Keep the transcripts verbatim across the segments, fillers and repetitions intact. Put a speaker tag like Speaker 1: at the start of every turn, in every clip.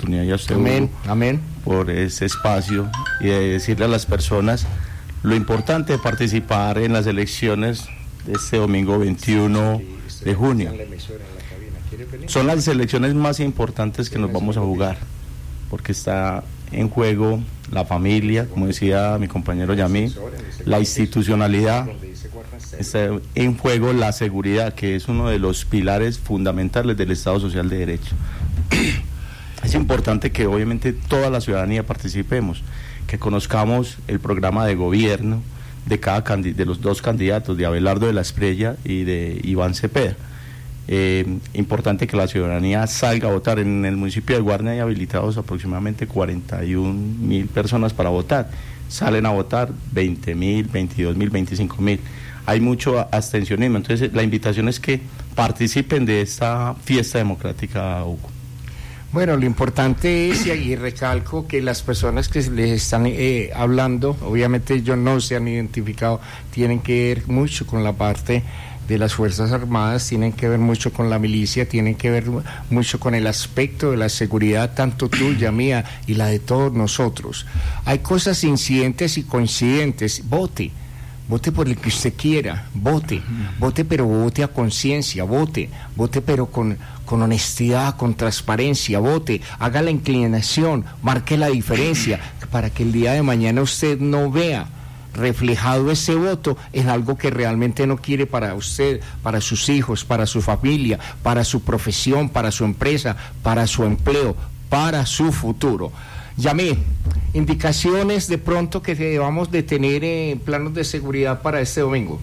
Speaker 1: oportunidad y a usted,
Speaker 2: amén,
Speaker 1: Hugo,
Speaker 2: amén,
Speaker 1: por este espacio y de decirle a las personas lo importante de participar en las elecciones de este domingo veintiuno de junio. Son las elecciones más importantes que nos vamos a jugar, porque está en juego la familia, como decía mi compañero Yamí, la institucionalidad, está en juego la seguridad, que es uno de los pilares fundamentales del Estado Social de Derecho. Es importante que obviamente toda la ciudadanía participemos, que conozcamos el programa de gobierno de cada candi- de los dos candidatos, de Abelardo de la Espriella y de Iván Cepeda. Eh, importante que la ciudadanía salga a votar. En el municipio de Guarne hay habilitados aproximadamente cuarenta y un mil personas para votar. Salen a votar veinte mil, veintidós mil, veinticinco mil. Hay mucho abstencionismo. Entonces la invitación es que participen de esta fiesta democrática, Hugo.
Speaker 2: Bueno, lo importante es, y recalco, que las personas que les están eh, hablando, obviamente ellos no se han identificado, tienen que ver mucho con la parte de las Fuerzas Armadas, tienen que ver mucho con la milicia, tienen que ver mucho con el aspecto de la seguridad, tanto tuya, mía y la de todos nosotros. Hay cosas incidentes y coincidentes. Vote, vote por el que usted quiera, vote, vote pero vote a conciencia, vote, vote pero con, con honestidad, con transparencia, vote, haga la inclinación, marque la diferencia, para que el día de mañana usted no vea reflejado ese voto en algo que realmente no quiere para usted, para sus hijos, para su familia, para su profesión, para su empresa, para su empleo, para su futuro. Yamí, indicaciones de pronto que debamos de tener en planos de seguridad para este domingo.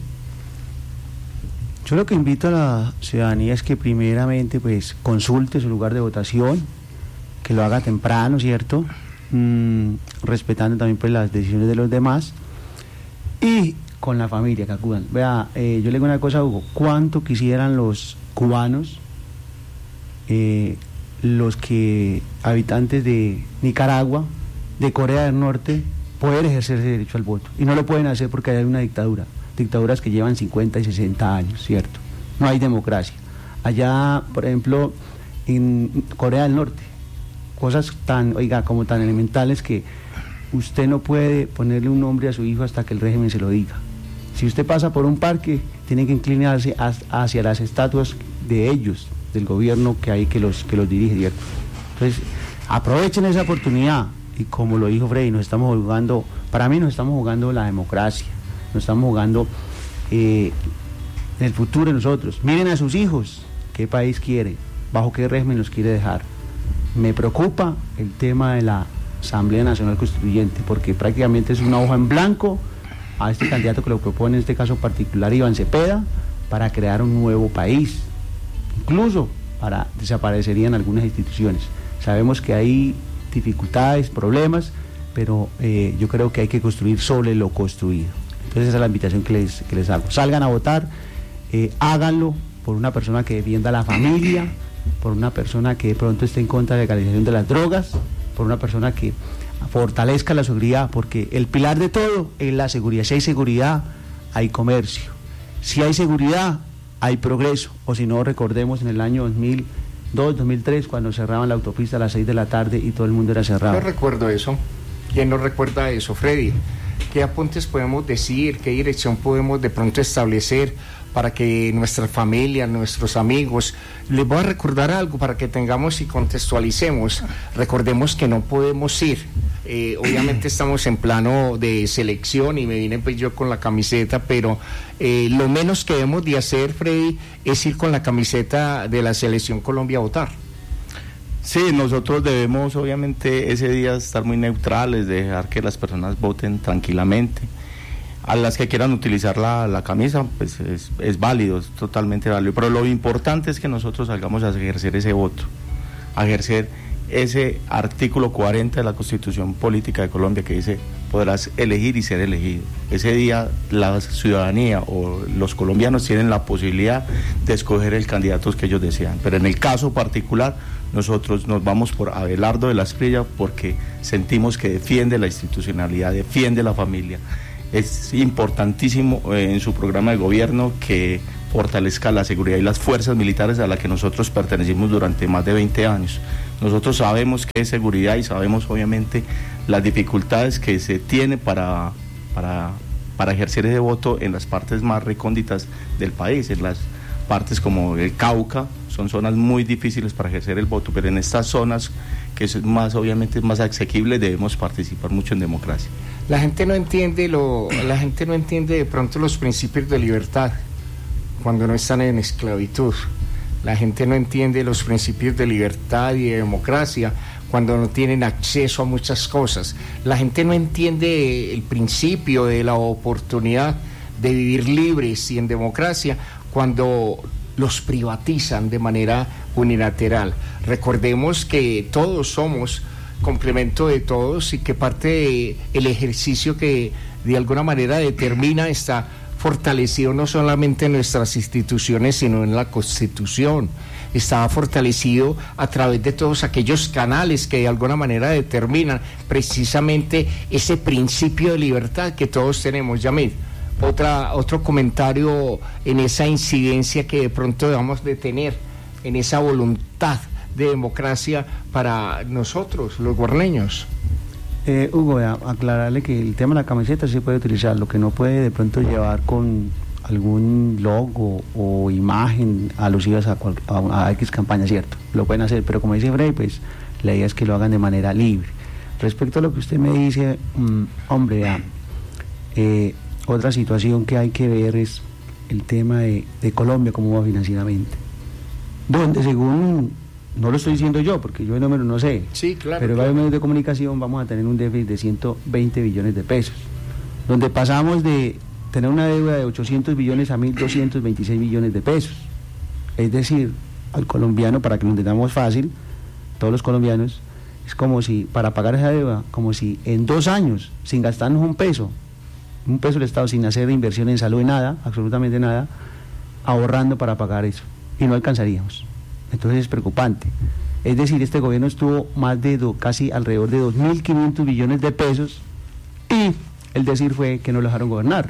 Speaker 3: Yo lo que invito a la ciudadanía es que primeramente pues consulte su lugar de votación, que lo haga temprano, ¿cierto? Mm, respetando también pues las decisiones de los demás. Y con la familia que acudan. Vea, eh, yo le digo una cosa, Hugo, ¿cuánto quisieran los cubanos, eh, los que habitantes de Nicaragua, de Corea del Norte, poder ejercer ese derecho al voto? Y no lo pueden hacer porque hay una dictadura, dictaduras que llevan cincuenta y sesenta años, ¿cierto? No hay democracia. Allá, por ejemplo, en Corea del Norte, cosas tan, oiga, como tan elementales que usted no puede ponerle un nombre a su hijo hasta que el régimen se lo diga. Si usted pasa por un parque, tiene que inclinarse hacia las estatuas de ellos, del gobierno que hay que los, que los dirige, ¿cierto? Entonces, aprovechen esa oportunidad y como lo dijo Freddy, nos estamos jugando, para mí nos estamos jugando la democracia, nos estamos jugando eh, el futuro de nosotros. Miren a sus hijos, qué país quiere, bajo qué régimen los quiere dejar. Me preocupa el tema de la Asamblea Nacional Constituyente, porque prácticamente es una hoja en blanco a este candidato que lo propone, en este caso particular Iván Cepeda, para crear un nuevo país. Incluso para desaparecerían algunas instituciones. Sabemos que hay dificultades, problemas, pero eh, yo creo que hay que construir sobre lo construido. Entonces esa es la invitación que les, que les hago. Salgan a votar, eh, háganlo por una persona que defienda a la familia, por una persona que de pronto esté en contra de la legalización de las drogas, por una persona que fortalezca la seguridad, porque el pilar de todo es la seguridad. Si hay seguridad, hay comercio. Si hay seguridad, hay progreso. O si no, recordemos en el año dos mil dos, dos mil tres, cuando cerraban la autopista a las seis de la tarde y todo el mundo era cerrado.
Speaker 2: No recuerdo eso. ¿Quién no recuerda eso, Freddy? ¿Qué apuntes podemos decir? ¿Qué dirección podemos de pronto establecer para que nuestra familia, nuestros amigos, les voy a recordar algo para que tengamos y contextualicemos? Recordemos que no podemos ir, eh, obviamente estamos en plano de selección y me vine pues yo con la camiseta, pero eh, lo menos que debemos de hacer, Freddy, es ir con la camiseta de la Selección Colombia a votar.
Speaker 1: Sí, nosotros debemos obviamente ese día estar muy neutrales, dejar que las personas voten tranquilamente. A las que quieran utilizar la, la camisa, pues es, es válido, es totalmente válido, pero lo importante es que nosotros salgamos a ejercer ese voto, a ejercer ese artículo cuarenta de la Constitución Política de Colombia que dice, podrás elegir y ser elegido. Ese día la ciudadanía o los colombianos tienen la posibilidad de escoger el candidato que ellos desean, pero en el caso particular nosotros nos vamos por Abelardo de la Espriella porque sentimos que defiende la institucionalidad, defiende la familia. Es importantísimo eh, en su programa de gobierno que fortalezca la seguridad y las fuerzas militares a las que nosotros pertenecimos durante más de veinte años. Nosotros sabemos qué es seguridad y sabemos obviamente las dificultades que se tiene para, para, para ejercer ese voto en las partes más recónditas del país, en las partes como el Cauca, son zonas muy difíciles para ejercer el voto, pero en estas zonas que es más, obviamente es más asequible, debemos participar mucho en democracia.
Speaker 2: La gente no entiende lo, la gente no entiende de pronto los principios de libertad cuando no están en esclavitud. La gente no entiende los principios de libertad y de democracia cuando no tienen acceso a muchas cosas. La gente no entiende el principio de la oportunidad de vivir libres y en democracia cuando los privatizan de manera unilateral. Recordemos que todos somos complemento de todos y que parte del ejercicio que de alguna manera determina está fortalecido no solamente en nuestras instituciones, sino en la Constitución. Está fortalecido a través de todos aquellos canales que de alguna manera determinan precisamente ese principio de libertad que todos tenemos. Yamid, otra, otro comentario en esa incidencia que de pronto debemos de tener, en esa voluntad de democracia para nosotros, los guarneños.
Speaker 3: Eh, Hugo, a, aclararle que el tema de la camiseta sí se puede utilizar, lo que no puede de pronto llevar con algún logo o imagen alusivas a, cual, a, a X campaña, cierto, lo pueden hacer, pero como dice Frey, pues la idea es que lo hagan de manera libre. Respecto a lo que usted me dice, mmm, hombre, ya, eh, otra situación que hay que ver es el tema de, de Colombia, cómo va financieramente, donde según, no lo estoy diciendo yo, porque yo de número no sé,
Speaker 2: sí, claro,
Speaker 3: pero en
Speaker 2: claro.
Speaker 3: varios medios de comunicación vamos a tener un déficit de ciento veinte billones de pesos, donde pasamos de tener una deuda de ochocientos billones a mil doscientos veintiséis billones de pesos. Es decir, al colombiano, para que lo entendamos fácil, todos los colombianos, es como si, para pagar esa deuda, como si en dos años, sin gastarnos un peso, un peso del Estado, sin hacer inversión en salud, en nada, absolutamente nada, ahorrando para pagar eso, y no alcanzaríamos. Entonces es preocupante. Es decir, este gobierno estuvo más de do, casi alrededor de dos mil quinientos billones de pesos y el decir fue que no lo dejaron gobernar.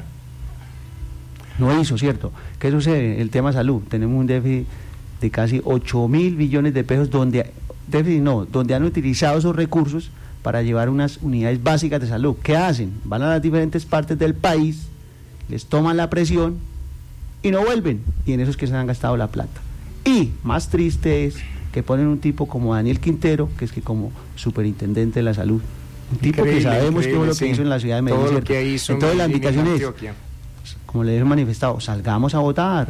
Speaker 3: No hizo, ¿cierto? ¿Qué sucede? El tema salud. Tenemos un déficit de casi ocho mil billones de pesos donde, déficit no, donde han utilizado esos recursos para llevar unas unidades básicas de salud. ¿Qué hacen? Van a las diferentes partes del país, les toman la presión y no vuelven. Y en eso es que se han gastado la plata. Y más triste es que ponen un tipo como Daniel Quintero, que es que como superintendente de la salud, un tipo increíble, que sabemos todo lo que sí. hizo en la ciudad de Medellín.
Speaker 2: Todo lo que hizo.
Speaker 3: Entonces la invitación es, como le he manifestado, salgamos a votar,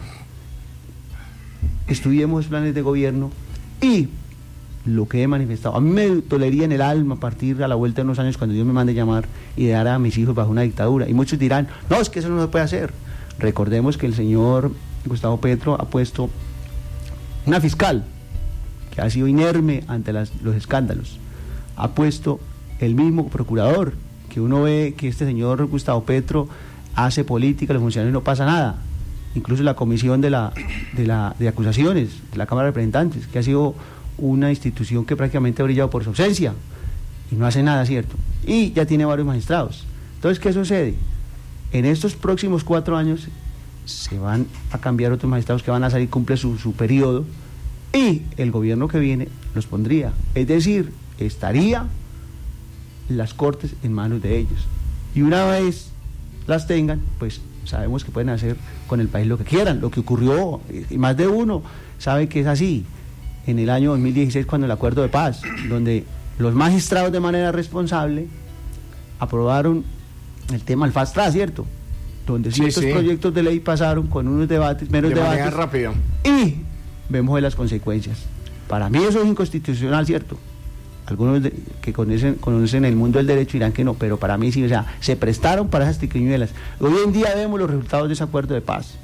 Speaker 3: estudiemos planes de gobierno y lo que he manifestado, a mí me dolería en el alma a partir a la vuelta de unos años cuando Dios me mande llamar y dar a mis hijos bajo una dictadura, y muchos dirán, no, es que eso no se puede hacer. Recordemos que el señor Gustavo Petro ha puesto una fiscal que ha sido inerme ante las, los escándalos, ha puesto el mismo procurador, que uno ve que este señor Gustavo Petro hace política, los funcionarios no pasa nada, incluso la comisión de la de la de acusaciones de la Cámara de Representantes, que ha sido una institución que prácticamente ha brillado por su ausencia y no hace nada, ¿cierto? Y ya tiene varios magistrados. Entonces, ¿qué sucede? En estos próximos cuatro años se van a cambiar otros magistrados que van a salir, cumple su, su periodo, y el gobierno que viene los pondría. Es decir, estaría las cortes en manos de ellos. Y una vez las tengan, pues sabemos que pueden hacer con el país lo que quieran. Lo que ocurrió, y más de uno sabe que es así, en el año dos mil dieciséis, cuando el acuerdo de paz, donde los magistrados de manera responsable aprobaron el tema del fast track, ¿cierto? Donde
Speaker 2: sí,
Speaker 3: ciertos
Speaker 2: sí.
Speaker 3: proyectos de ley pasaron con unos debates, menos
Speaker 2: de
Speaker 3: debates,
Speaker 2: manera rápida.
Speaker 3: Y vemos de las consecuencias. Para mí eso es inconstitucional, ¿cierto? Algunos de, que conocen, conocen el mundo del derecho dirán que no, pero para mí sí, o sea, se prestaron para esas triquiñuelas. Hoy en día vemos los resultados de ese acuerdo de paz.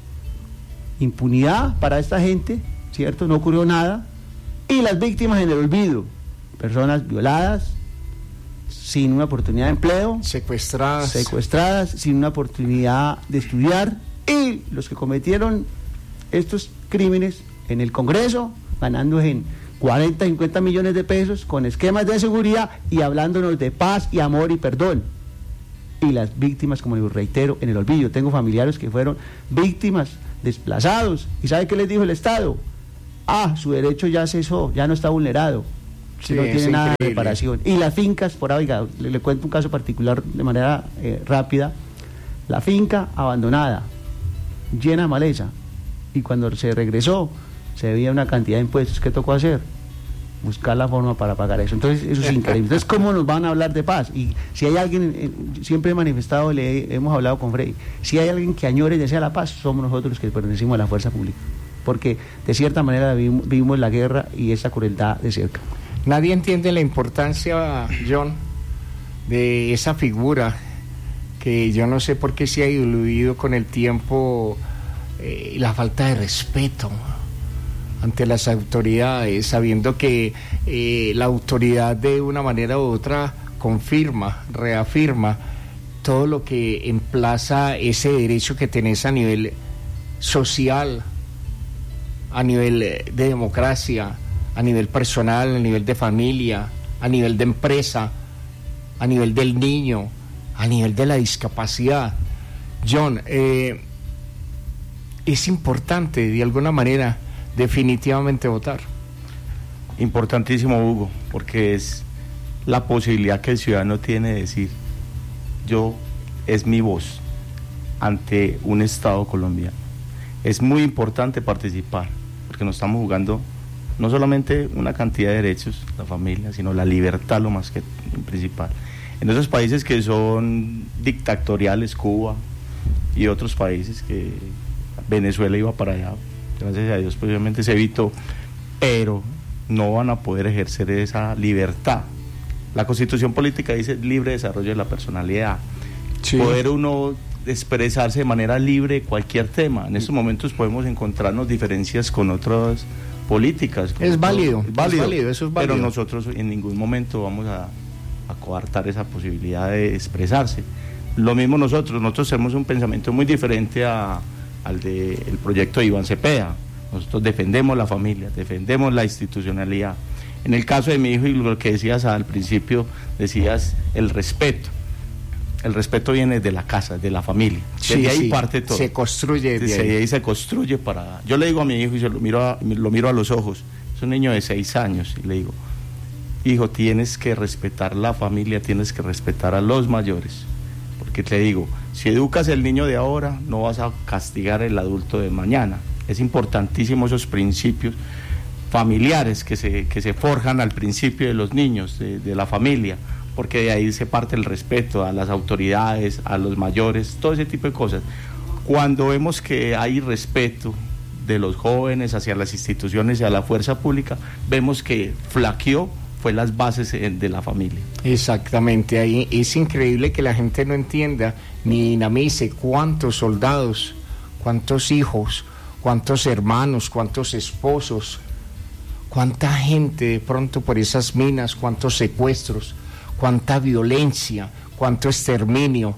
Speaker 3: Impunidad para esta gente, ¿cierto? No ocurrió nada. Y las víctimas en el olvido. Personas violadas, sin una oportunidad de empleo,
Speaker 2: secuestradas,
Speaker 3: secuestradas, sin una oportunidad de estudiar, y los que cometieron estos crímenes en el Congreso, ganando en cuarenta, cincuenta millones de pesos, con esquemas de seguridad y hablándonos de paz y amor y perdón. Y las víctimas, como les reitero, en el olvido. Tengo familiares que fueron víctimas, desplazados, y ¿sabe qué les dijo el Estado? Ah, su derecho ya cesó, ya no está vulnerado. Sí,
Speaker 2: sí,
Speaker 3: no tiene nada
Speaker 2: increíble.
Speaker 3: de preparación. Y las fincas, por ahí, oiga, le, le cuento un caso particular de manera eh, rápida. La finca abandonada, llena de maleza, y cuando se regresó, se debía una cantidad de impuestos. ¿Qué tocó hacer? Buscar la forma para pagar eso. Entonces, eso es increíble. Entonces, ¿cómo nos van a hablar de paz? Y si hay alguien, eh, siempre he manifestado, le hemos hablado con Frei, si hay alguien que añore y desea la paz, somos nosotros los que pertenecemos a la fuerza pública. Porque de cierta manera vivimos, vivimos la guerra y esa crueldad de cerca.
Speaker 2: Nadie entiende la importancia, John, de esa figura que yo no sé por qué se ha diluido con el tiempo, eh, la falta de respeto ante las autoridades, sabiendo que eh, la autoridad de una manera u otra confirma, reafirma todo lo que emplaza ese derecho que tenés a nivel social, a nivel de democracia, a nivel personal, a nivel de familia, a nivel de empresa, a nivel del niño, a nivel de la discapacidad. John, eh, es importante de alguna manera definitivamente votar.
Speaker 1: Importantísimo, Hugo, porque es la posibilidad que el ciudadano tiene de decir, yo, es mi voz ante un Estado colombiano. Es muy importante participar, porque nos estamos jugando no solamente una cantidad de derechos, la familia, sino la libertad, lo más que principal. En esos países que son dictatoriales, Cuba y otros países, que Venezuela iba para allá, gracias a Dios, pues obviamente se evitó, pero no van a poder ejercer esa libertad. La Constitución política dice libre desarrollo de la personalidad, sí. Poder uno expresarse de manera libre cualquier tema. En estos momentos podemos encontrarnos diferencias con otras políticas. Con
Speaker 2: es,
Speaker 1: otros,
Speaker 2: válido,
Speaker 1: es válido,
Speaker 2: es válido, eso es válido.
Speaker 1: Pero nosotros en ningún momento vamos a, a coartar esa posibilidad de expresarse. Lo mismo nosotros, nosotros tenemos un pensamiento muy diferente a, al del proyecto de Iván Cepeda. Nosotros defendemos la familia, defendemos la institucionalidad. En el caso de mi hijo, y lo que decías al principio, decías el respeto. El respeto viene de la casa, de la familia.
Speaker 2: Sí,
Speaker 1: de ahí
Speaker 2: sí,
Speaker 1: parte todo.
Speaker 2: Se construye de ahí.
Speaker 1: ahí se construye para... Yo le digo a mi hijo, y se lo miro a, lo miro a los ojos, es un niño de seis años, y le digo, hijo, tienes que respetar la familia, tienes que respetar a los mayores. Porque te digo, si educas el niño de ahora, no vas a castigar el adulto de mañana. Es importantísimo esos principios familiares que se, que se forjan al principio de los niños, de, de la familia, porque de ahí se parte el respeto a las autoridades, a los mayores, todo ese tipo de cosas. Cuando vemos que hay respeto de los jóvenes hacia las instituciones y a la fuerza pública, vemos que flaqueó fue las bases de la familia.
Speaker 2: Exactamente, ahí es increíble que la gente no entienda ni dinamice cuántos soldados, cuántos hijos, cuántos hermanos, cuántos esposos, cuánta gente de pronto por esas minas, cuántos secuestros, cuánta violencia, cuánto exterminio,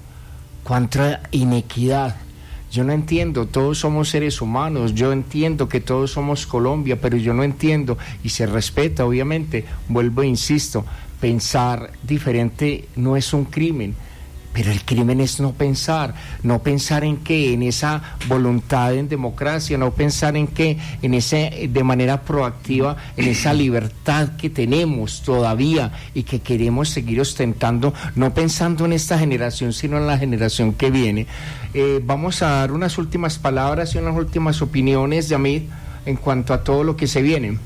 Speaker 2: cuánta inequidad. Yo no entiendo, todos somos seres humanos, yo entiendo que todos somos Colombia, pero yo no entiendo, y se respeta obviamente, vuelvo e insisto, pensar diferente no es un crimen, pero el crimen es no pensar, no pensar en qué, en esa voluntad en democracia, no pensar en qué, en ese, de manera proactiva, en esa libertad que tenemos todavía y que queremos seguir ostentando, no pensando en esta generación, sino en la generación que viene. Eh, vamos a dar unas últimas palabras y unas últimas opiniones, Yamid, en cuanto a todo lo que se viene.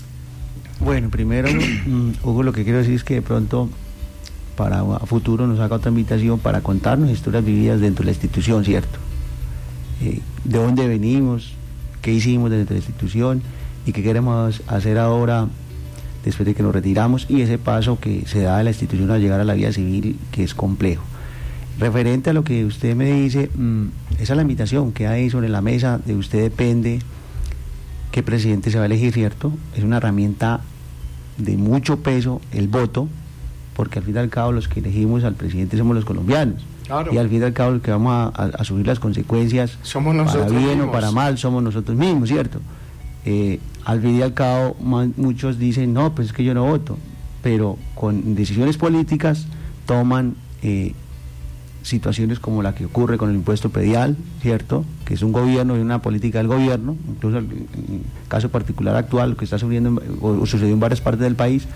Speaker 3: Bueno, primero, Hugo, lo que quiero decir es que de pronto para a futuro nos haga otra invitación para contarnos historias vividas dentro de la institución, ¿cierto? Eh, de dónde venimos, qué hicimos dentro de la institución y qué queremos hacer ahora después de que nos retiramos, y ese paso que se da de la institución al llegar a la vida civil, que es complejo. Referente a lo que usted me dice, mmm, esa es la invitación que hay sobre la mesa, de usted depende qué presidente se va a elegir, ¿cierto? Es una herramienta de mucho peso el voto, porque al fin y al cabo los que elegimos al presidente somos los colombianos. Claro. Y al fin y al cabo los que vamos a, a, a subir las consecuencias,
Speaker 2: somos nosotros
Speaker 3: para bien
Speaker 2: mismos.
Speaker 3: O para mal, somos nosotros mismos, ¿cierto? Eh, al fin y al cabo muchos dicen, no, pues es que yo no voto, pero con decisiones políticas toman eh, situaciones como la que ocurre con el impuesto predial, ¿cierto? Que es un gobierno y una política del gobierno, incluso en el caso particular actual, lo que está sucediendo o sucedió en varias partes del país,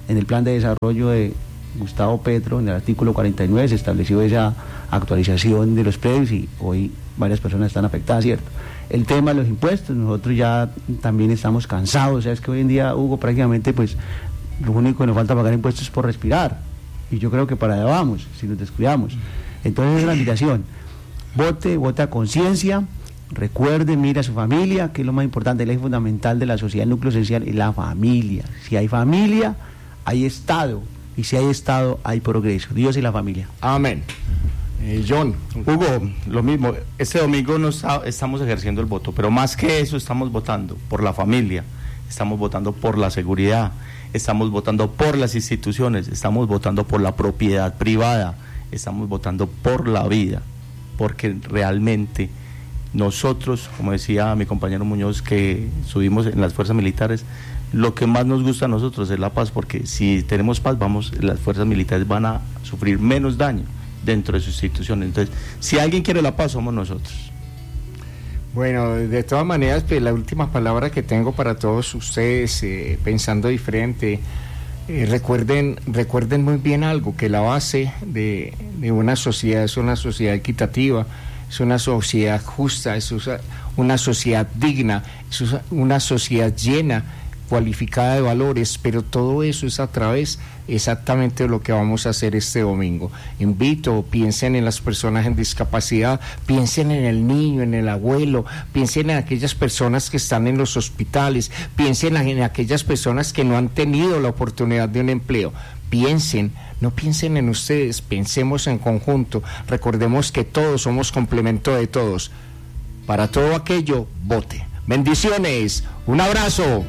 Speaker 3: en el plan de desarrollo de Gustavo Petro, en el artículo cuarenta y nueve, se estableció esa actualización de los predios y hoy varias personas están afectadas, ¿cierto? El tema de los impuestos, nosotros ya también estamos cansados, o sea, es que hoy en día, Hugo, prácticamente pues lo único que nos falta pagar impuestos es por respirar, y yo creo que para allá vamos, si nos descuidamos. Entonces es la invitación, vote, vote a conciencia, recuerde, mire a su familia, que es lo más importante, el eje fundamental de la sociedad, el núcleo esencial es la familia. Si hay familia, hay Estado, y si hay Estado, hay progreso. Dios y la familia.
Speaker 2: Amén. Eh, John.
Speaker 1: Hugo, lo mismo, este domingo no está, estamos ejerciendo el voto, pero más que eso estamos votando por la familia, estamos votando por la seguridad, estamos votando por las instituciones, estamos votando por la propiedad privada, estamos votando por la vida, porque realmente nosotros, como decía mi compañero Muñoz, que subimos en las fuerzas militares, lo que más nos gusta a nosotros es la paz, porque si tenemos paz, vamos, las fuerzas militares van a sufrir menos daño dentro de sus instituciones. Entonces, si alguien quiere la paz, somos nosotros.
Speaker 2: Bueno, de todas maneras, pues, la última palabra que tengo para todos ustedes, eh, pensando diferente, eh, recuerden, recuerden muy bien algo, que la base de, de una sociedad es una sociedad equitativa, es una sociedad justa, es una sociedad digna, es una sociedad llena, cualificada de valores, pero todo eso es a través exactamente de lo que vamos a hacer este domingo. Invito, piensen en las personas en discapacidad, piensen en el niño, en el abuelo, piensen en aquellas personas que están en los hospitales, piensen en aquellas personas que no han tenido la oportunidad de un empleo. Piensen, no piensen en ustedes, pensemos en conjunto, recordemos que todos somos complemento de todos. Para todo aquello, vote. Bendiciones, un abrazo.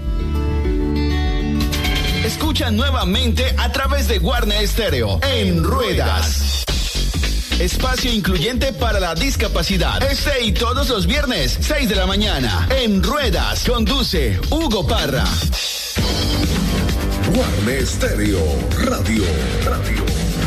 Speaker 4: Escucha nuevamente a través de Guarne Estéreo, En Ruedas. Espacio incluyente para la discapacidad. Este y todos los viernes, seis de la mañana. En Ruedas, conduce Hugo Parra.
Speaker 5: Guarne Estéreo, radio, radio.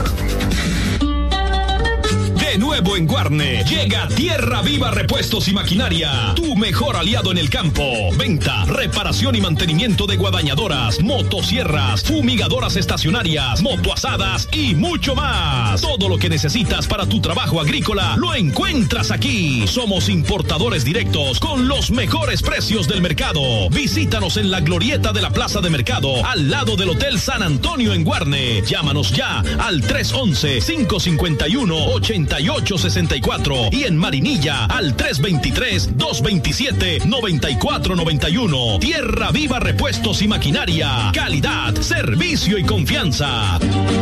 Speaker 6: De nuevo en Guarne, llega Tierra Viva Repuestos y Maquinaria, tu mejor aliado en el campo. Venta, reparación y mantenimiento de guadañadoras, motosierras, fumigadoras estacionarias, motoasadas y mucho más. Todo lo que necesitas para tu trabajo agrícola lo encuentras aquí. Somos importadores directos con los mejores precios del mercado. Visítanos en la glorieta de la Plaza de Mercado, al lado del Hotel San Antonio en Guarne. Llámanos ya al tres once, cinco cincuenta y uno, ochenta y ocho sesenta y cuatro y en Marinilla al tres veintitrés, dos veintisiete, noventa y cuatro noventa y uno. Tierra Viva Repuestos y Maquinaria. Calidad, servicio y confianza.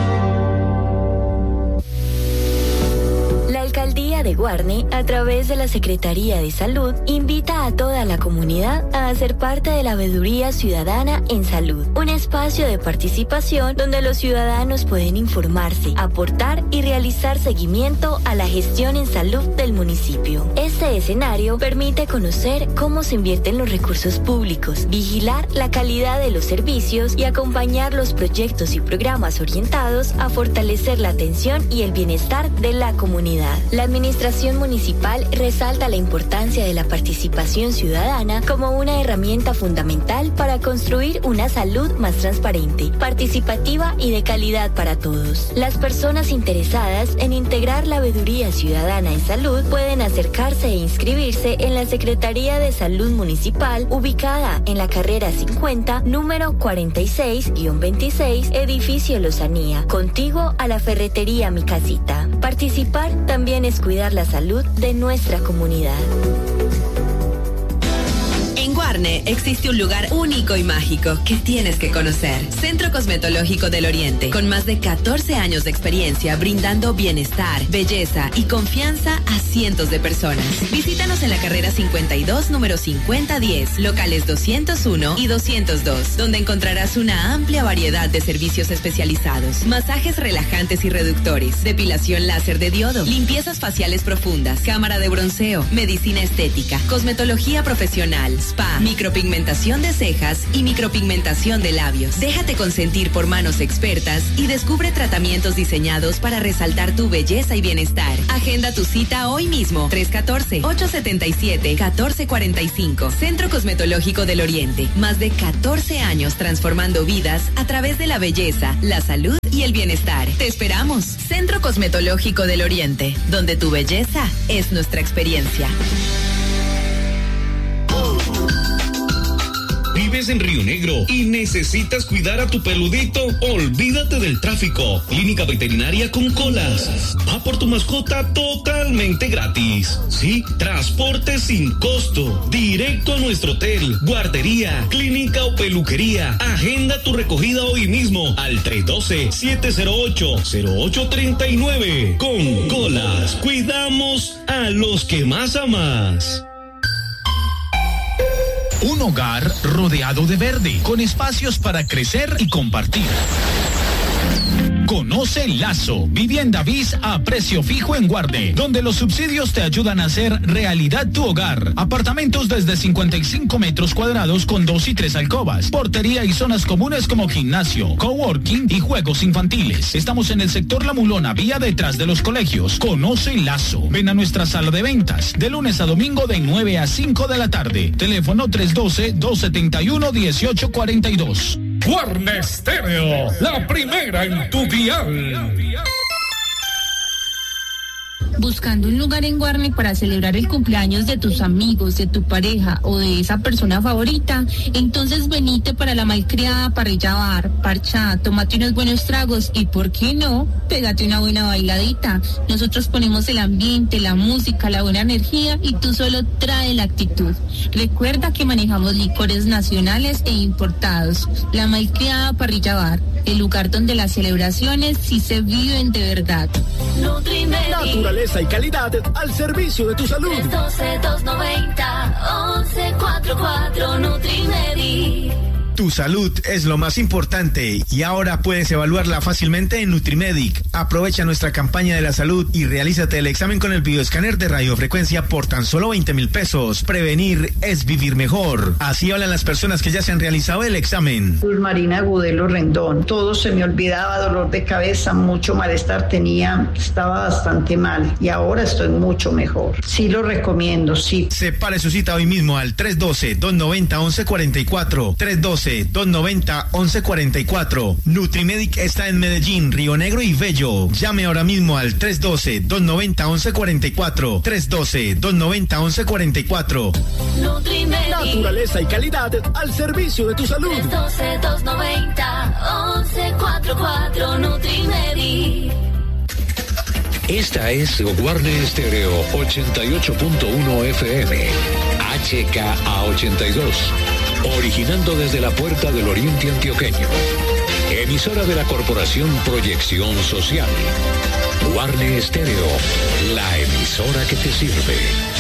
Speaker 7: La Alcaldía de Guarne, a través de la Secretaría de Salud, invita a toda la comunidad a hacer parte de la Veeduría Ciudadana en Salud, un espacio de participación donde los ciudadanos pueden informarse, aportar y realizar seguimiento a la gestión en salud del municipio. Este escenario permite conocer cómo se invierten los recursos públicos, vigilar la calidad de los servicios y acompañar los proyectos y programas orientados a fortalecer la atención y el bienestar de la comunidad. La Administración Municipal resalta la importancia de la participación ciudadana como una herramienta fundamental para construir una salud más transparente, participativa y de calidad para todos. Las personas interesadas en integrar la Veeduría Ciudadana en Salud pueden acercarse e inscribirse en la Secretaría de Salud Municipal, ubicada en la carrera cincuenta, número cuarenta y seis guión veintiséis, edificio Lozanía, contigo a la ferretería Mi Casita. Participar también es cuidar la salud de nuestra comunidad.
Speaker 8: En Guarne existe un lugar único y mágico que tienes que conocer. Centro Cosmetológico del Oriente, con más de catorce años de experiencia brindando bienestar, belleza y confianza a cientos de personas. Visítanos en la carrera cincuenta y dos, número cincuenta diez, locales doscientos uno y doscientos dos, donde encontrarás una amplia variedad de servicios especializados, masajes relajantes y reductores, depilación láser de diodo, limpiezas faciales profundas, cámara de bronceo, medicina estética, cosmetología profesional, spa, Micropigmentación de cejas y micropigmentación de labios. Déjate consentir por manos expertas y descubre tratamientos diseñados para resaltar tu belleza y bienestar. Agenda tu cita hoy mismo. tres uno cuatro, ocho siete siete, uno cuatro cuatro cinco. Centro Cosmetológico del Oriente. Más de catorce años transformando vidas a través de la belleza, la salud y el bienestar. Te esperamos. Centro Cosmetológico del Oriente, donde tu belleza es nuestra experiencia.
Speaker 6: ¿Vives en Río Negro y necesitas cuidar a tu peludito? Olvídate del tráfico. Clínica Veterinaria con Colas. Va por tu mascota totalmente gratis. Sí, transporte sin costo. Directo a nuestro hotel, guardería, clínica o peluquería. Agenda tu recogida hoy mismo al tres uno dos, siete cero ocho, cero ocho tres nueve. Con Colas, cuidamos a los que más amas.
Speaker 9: Un hogar rodeado de verde, con espacios para crecer y compartir. Conoce Lazo, vivienda bis a precio fijo en Guarne, donde los subsidios te ayudan a hacer realidad tu hogar. Apartamentos desde cincuenta y cinco metros cuadrados con dos y tres alcobas, portería y zonas comunes como gimnasio, coworking y juegos infantiles. Estamos en el sector La Mulona, vía detrás de los colegios. Conoce Lazo. Ven a nuestra sala de ventas, de lunes a domingo de nueve a cinco de la tarde. Teléfono tres uno dos, dos siete uno, uno ocho cuatro dos.
Speaker 5: Guarne Stereo, la primera en tu dial.
Speaker 10: Buscando un lugar en Guarne para celebrar el cumpleaños de tus amigos, de tu pareja o de esa persona favorita, entonces venite para la malcriada Parrilla Bar, parchá, tómate unos buenos tragos y, ¿por qué no?, pégate una buena bailadita. Nosotros ponemos el ambiente, la música, la buena energía y tú solo trae la actitud. Recuerda que manejamos licores nacionales e importados. La malcriada Parrilla Bar, el lugar donde las celebraciones sí se viven de verdad.
Speaker 11: Nutrimedi. Naturaleza y calidad al servicio de tu salud.
Speaker 12: tres uno dos, dos nueve cero, once cuarenta y cuatro Nutrimedi.
Speaker 13: Tu salud es lo más importante y ahora puedes evaluarla fácilmente en Nutrimedic. Aprovecha nuestra campaña de la salud y realízate el examen con el bioescáner de radiofrecuencia por tan solo veinte mil pesos. Prevenir es vivir mejor. Así hablan las personas que ya se han realizado el examen.
Speaker 14: Luz Marina Gudelo Rendón. Todo se me olvidaba, dolor de cabeza, mucho malestar tenía, estaba bastante mal y ahora estoy mucho mejor. Sí lo recomiendo, sí.
Speaker 13: Separe su cita hoy mismo al tres uno dos, dos nueve cero, once cuarenta y cuatro. tres uno dos, dos nueve cero, once cuarenta y cuatro. Nutrimedic está en Medellín, Río Negro y Bello. Llame ahora mismo al tres uno dos, dos nueve cero, once cuarenta y cuatro. tres uno dos, dos nueve cero, once cuarenta y cuatro.
Speaker 11: Nutrimedic. Naturaleza y calidad al servicio de tu salud.
Speaker 12: tres uno dos, dos nueve cero, once cuarenta y cuatro Nutrimedic.
Speaker 6: Esta es Guarne Stereo ochenta y ocho punto uno F M, H K A ochenta y dos, originando desde la Puerta del Oriente Antioqueño. Emisora de la Corporación Proyección Social. Guarne Stereo, la emisora que te sirve.